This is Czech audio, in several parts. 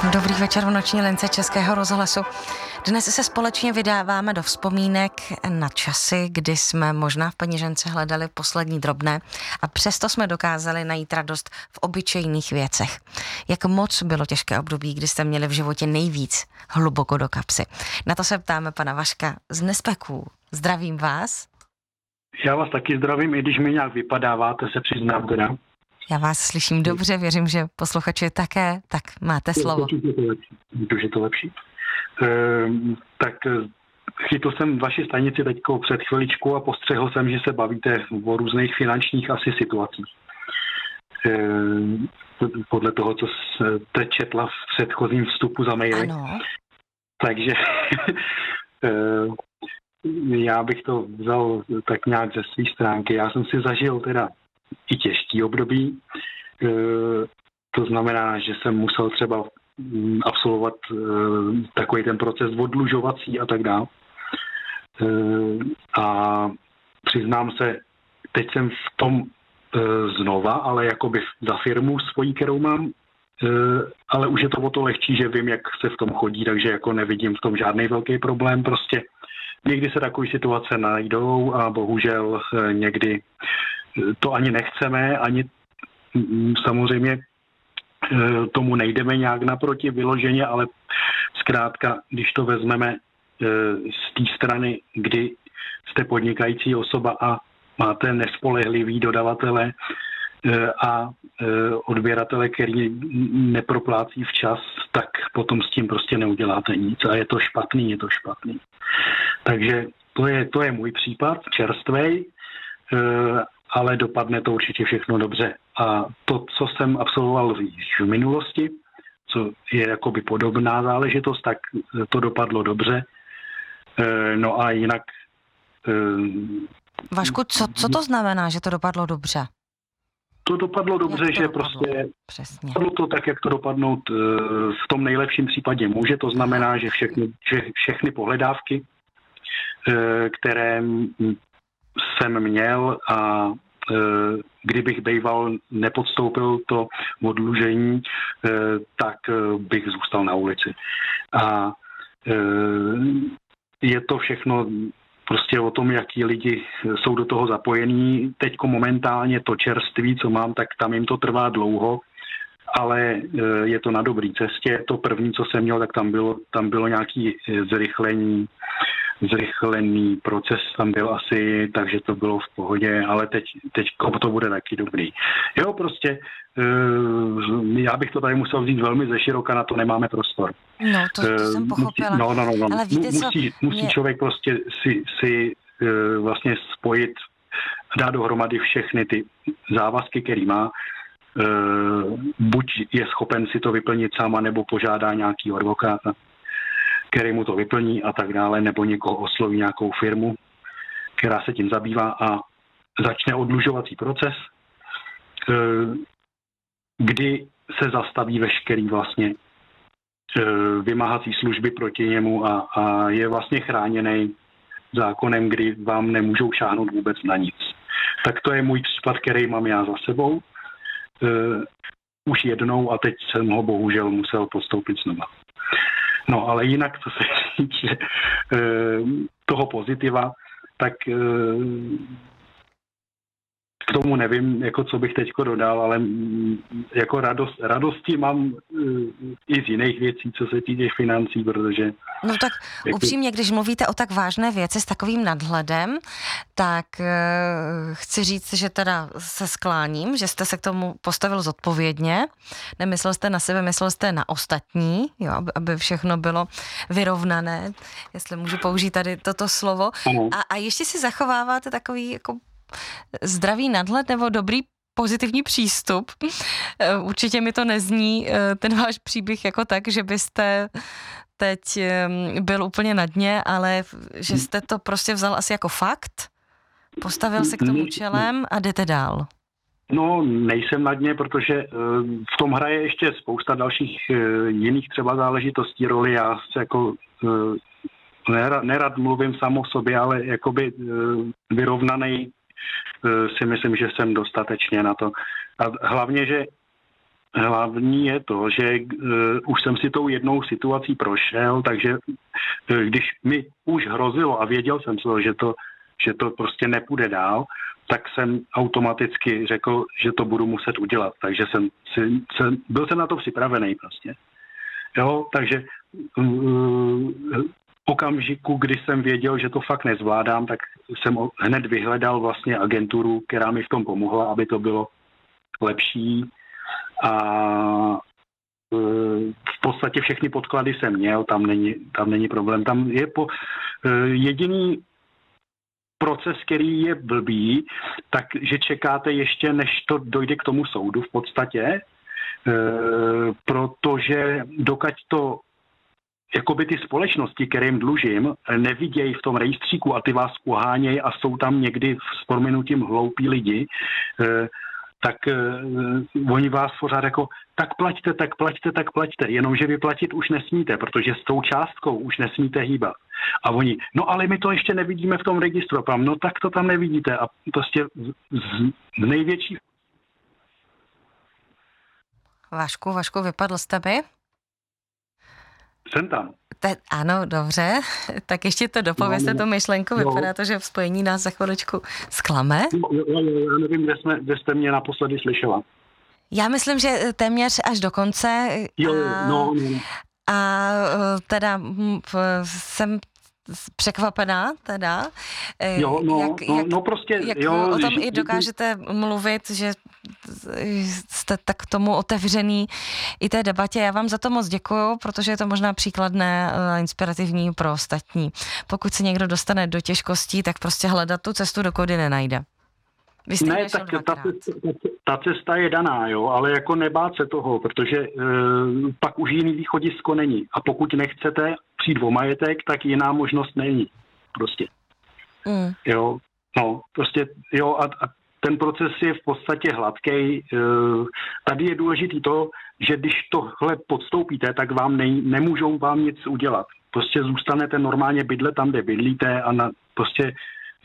Dobrý večer v noční lince Českého rozhlasu. Dnes se společně vydáváme do vzpomínek na časy, kdy jsme možná v peněžence hledali poslední drobné a přesto jsme dokázali najít radost v obyčejných věcech. Jak moc bylo těžké období, kdy jste měli v životě nejvíc hluboko do kapsy. Na to se ptáme pana Vaška z Nespeků. Zdravím vás. Já vás taky zdravím, i když mi nějak vypadáváte, se přiznám teda. Já vás slyším dobře, věřím, že posluchači také, tak máte slovo. Je to lepší. Tak chytl jsem vaši stanici teďko před chviličkou a postřehl jsem, že se bavíte o různých finančních asi situacích. Podle toho, co jste četla v předchozím vstupu za maily. Ano. Takže já bych to vzal tak nějak ze své stránky. Já jsem si zažil teda i těžký období. To znamená, že jsem musel třeba absolvovat takový ten proces oddlužovací a tak dále. A přiznám se, teď jsem v tom znova, ale jakoby za firmu svojí, kterou mám, ale už je to o to lehčí, že vím, jak se v tom chodí, takže jako nevidím v tom žádný velký problém. Prostě někdy se takové situace najdou a bohužel někdy to ani nechceme, ani samozřejmě tomu nejdeme nějak naproti vyloženě, ale zkrátka, když to vezmeme z té strany, kdy jste podnikající osoba a máte nespolehlivý dodavatele a odběratele, který neproplácí včas, tak potom s tím prostě neuděláte nic a je to špatný. Takže to je můj případ, čerstvej, ale dopadne to určitě všechno dobře. A to, co jsem absolvoval v minulosti, co je jakoby podobná záležitost, tak to dopadlo dobře. No a jinak... Vašku, co to znamená, že to dopadlo dobře? To dopadlo dobře, že dopadlo? prostě Přesně. dopadlo to tak, jak to dopadnout v tom nejlepším případě může. To znamená, že všechny pohledávky, které jsem měl a kdybych bejval nepodstoupil to oddlužení, tak bych zůstal na ulici. A je to všechno prostě o tom, jaký lidi jsou do toho zapojení. Teďko momentálně to čerství, co mám, tak tam jim to trvá dlouho, ale je to na dobré cestě. To první, co jsem měl, tak tam bylo nějaký zrychlený proces tam byl asi, takže to bylo v pohodě, ale teď to bude taky dobrý. Jo, prostě já bych to tady musel vzít velmi ze široka, na to nemáme prostor. No, to jsem pochopila. No. Ale víte, musí člověk prostě si vlastně spojit, dát dohromady všechny ty závazky, který má, buď je schopen si to vyplnit sám, nebo požádá nějaký advokáta, který mu to vyplní a tak dále, nebo někoho osloví nějakou firmu, která se tím zabývá a začne oddlužovací proces, kdy se zastaví veškerý vlastně vymáhací služby proti němu a je vlastně chráněný zákonem, kdy vám nemůžou šáhnout vůbec na nic. Tak to je můj případ, který mám já za sebou. Už jednou a teď jsem ho bohužel musel postoupit znova. No, ale jinak, co se týče toho pozitiva, tak k tomu nevím, jako co bych teďko dodal, ale jako radosti mám i z jiných věcí, co se týče financí, protože... No tak upřímně, když mluvíte o tak vážné věci s takovým nadhledem, tak chci říct, že teda se skláním, že jste se k tomu postavil zodpovědně, nemyslel jste na sebe, myslel jste na ostatní, jo, aby všechno bylo vyrovnané, jestli můžu použít tady toto slovo. A ještě si zachováváte takový jako zdravý nadhled nebo dobrý pozitivní přístup. Určitě mi to nezní ten váš příběh jako tak, že byste teď byl úplně na dně, ale že jste to prostě vzal asi jako fakt, postavil se k tomu čelem a jdete dál. No, nejsem na dně, protože v tom hraje ještě spousta dalších jiných třeba záležitostí roli. Já se jako nerad mluvím sám o sobě, ale jakoby vyrovnanej si myslím, že jsem dostatečně na to. A hlavně, že hlavní je to, že už jsem si tou jednou situací prošel, takže když mi už hrozilo a věděl jsem to, že to prostě nepůjde dál, tak jsem automaticky řekl, že to budu muset udělat. Takže byl jsem na to připravený prostě. Jo, takže okamžiku, kdy jsem věděl, že to fakt nezvládám, tak jsem hned vyhledal vlastně agenturu, která mi v tom pomohla, aby to bylo lepší. A v podstatě všechny podklady jsem měl, tam není problém. Tam je jediný proces, který je blbý, takže čekáte ještě, než to dojde k tomu soudu v podstatě, protože dokud to jakoby ty společnosti, kterým dlužím, nevidějí v tom rejstříku a ty vás uhánějí a jsou tam někdy s prominutím hloupí lidi, tak oni vás pořád jako tak plaťte, jenomže vy platit už nesmíte, protože s tou částkou už nesmíte hýbat. A oni, no ale my to ještě nevidíme v tom registru. No tak to tam nevidíte. A prostě z největší... Vašku, vypadl jste mi? Jsem tam. Ano, dobře. Tak ještě to dopovězte tu myšlenku. Vypadá to, že v spojení nás za chviličku zklame. Já nevím, kde jste mě naposledy slyšela. Já myslím, že téměř až do konce. A teda jsem překvapená teda. Jak o tom i dokážete mluvit, že jste tak tomu otevřený i té debatě. Já vám za to moc děkuju, protože je to možná příkladné a inspirativní pro ostatní. Pokud se někdo dostane do těžkostí, tak prostě hledat tu cestu, dokud ji nenajde. Ne, tak ta cesta je daná, jo, ale jako nebát se toho, protože pak už jiný východisko není. A pokud nechcete přijít o majetek, tak jiná možnost není. Prostě. Jo, no, prostě, jo, a ten proces je v podstatě hladký. Tady je důležitý to, že když tohle podstoupíte, tak vám nemůžou vám nic udělat. Prostě zůstanete normálně bydlet tam, kde bydlíte a prostě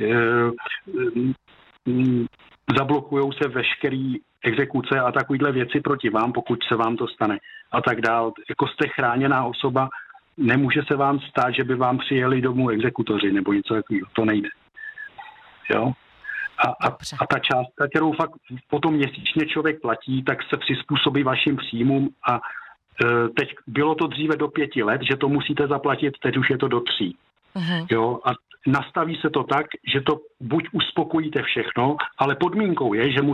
zablokujou se veškerý exekuce a takovýhle věci proti vám, pokud se vám to stane a tak dál. Jako jste chráněná osoba, nemůže se vám stát, že by vám přijeli domů exekutoři nebo něco takového. To nejde. Jo? A ta částka, kterou fakt potom měsíčně člověk platí, tak se přizpůsobí vašim příjmům a teď bylo to dříve do 5 let, že to musíte zaplatit, teď už je to do 3. Jo? A nastaví se to tak, že to buď uspokojíte všechno, ale podmínkou je, že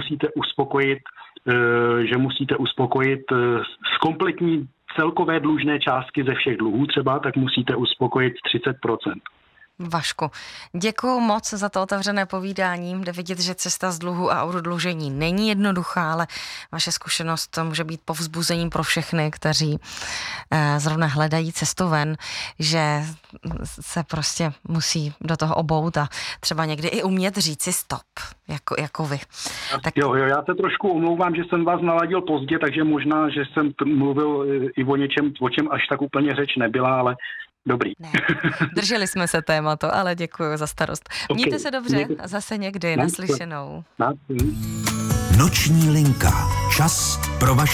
musíte uspokojit z kompletní celkové dlužné částky ze všech dluhů třeba, tak musíte uspokojit 30%. Vašku, děkuju moc za to otevřené povídání. Jde vidět, že cesta z dluhu a odlužení není jednoduchá, ale vaše zkušenost může být povzbuzením pro všechny, kteří zrovna hledají cestu ven, že se prostě musí do toho obout a třeba někdy i umět říci stop, jako vy. Tak... Jo, já se trošku omlouvám, že jsem vás naladil pozdě, takže možná, že jsem mluvil i o něčem, o čem až tak úplně řeč nebyla, ale dobrý. Ne, drželi jsme se tématu, ale děkuji za starost. Mějte se dobře a zase někdy naslyšenou. Noční linka. Čas pro vaše